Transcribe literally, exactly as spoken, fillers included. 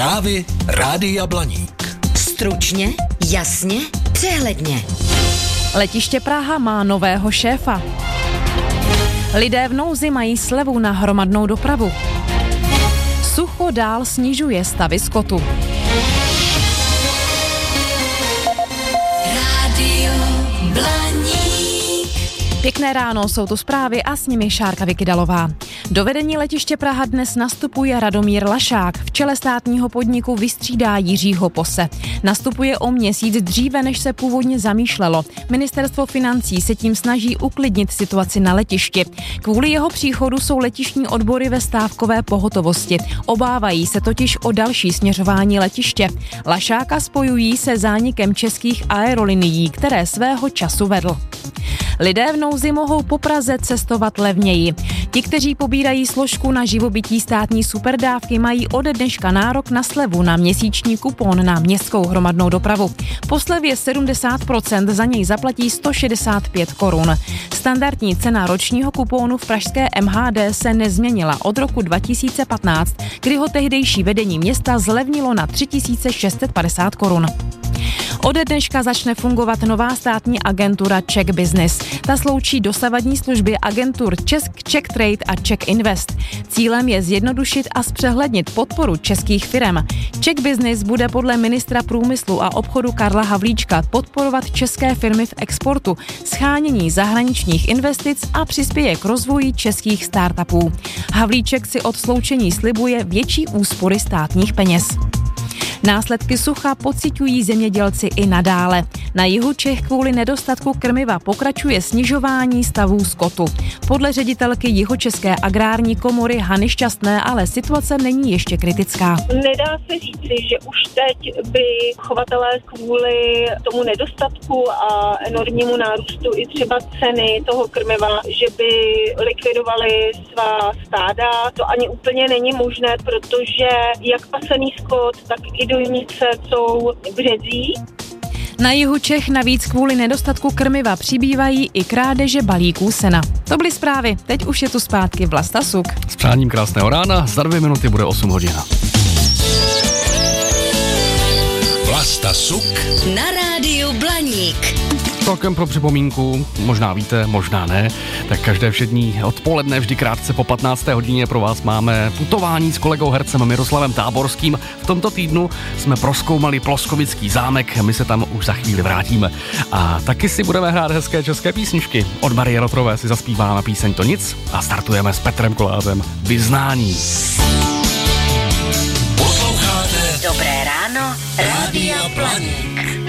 Zprávy Rádia Blaník. Stručně, jasně, přehledně. Letiště Praha má nového šéfa. Lidé v nouzi mají slevu na hromadnou dopravu. Sucho dál snižuje stavy skotu. Rádio Blaník. Pěkné ráno, jsou tu zprávy a s nimi Šárka Vykydalová. Do vedení letiště Praha dnes nastupuje Radomír Lašák. V čele státního podniku vystřídá Jiřího Pose. Nastupuje o měsíc dříve, než se původně zamýšlelo. Ministerstvo financí se tím snaží uklidnit situaci na letišti. Kvůli jeho příchodu jsou letištní odbory ve stávkové pohotovosti. Obávají se totiž o další směřování letiště. Lašáka spojují se zánikem českých aerolinií, které svého času vedl. Lidé v nouzi mohou po Praze cestovat levněji. Ti, kteří pobírají složku na živobytí státní superdávky, mají ode dneška nárok na slevu na měsíční kupon na městskou hromadnou dopravu. Po slevě sedmdesát procent za něj zaplatí sto šedesát pět korun. Standardní cena ročního kuponu v pražské M H D se nezměnila od roku dva tisíce patnáct, kdy ho tehdejší vedení města zlevnilo na tři tisíce šest set padesát korun. Ode dneška začne fungovat nová státní agentura Czech Business. Ta sloučí dosavadní služby agentur Czech, Czech Trade a Czech Invest. Cílem je zjednodušit a zpřehlednit podporu českých firem. Czech Business bude podle ministra průmyslu a obchodu Karla Havlíčka podporovat české firmy v exportu, shánění zahraničních investic a přispěje k rozvoji českých startupů. Havlíček si od sloučení slibuje větší úspory státních peněz. Následky sucha pociťují zemědělci i nadále. Na jihu Čech kvůli nedostatku krmiva pokračuje snižování stavů skotu. Podle ředitelky Jihočeské agrární komory Hany Šťastné ale situace není ještě kritická. Nedá se říci, že už teď by chovatelé kvůli tomu nedostatku a enormnímu nárůstu i třeba ceny toho krmiva, že by likvidovali svá stáda. To ani úplně není možné, protože jak pasený skot, tak i dojnice jsou v řezí. Na jihu Čech navíc kvůli nedostatku krmiva přibývají i krádeže balíků sena. To byly zprávy, teď už je tu zpátky Vlasta Suk. S přáním krásného rána, za dvě minuty bude osm hodin. Vlasta Suk Na rádiu Blaník. Celkem pro připomínku, možná víte, možná ne, tak každé všední odpoledne vždy krátce po patnácté hodině pro vás máme putování s kolegou hercem Miroslavem Táborským. V tomto týdnu jsme prozkoumali Ploskovický zámek, my se tam už za chvíli vrátíme. A taky si budeme hrát hezké české písničky. Od Marie Rotrové si zaspíváme píseň To nic a startujeme s Petrem Kolářem Vyznání. Posloucháte Dobré ráno, Rádia Blaník.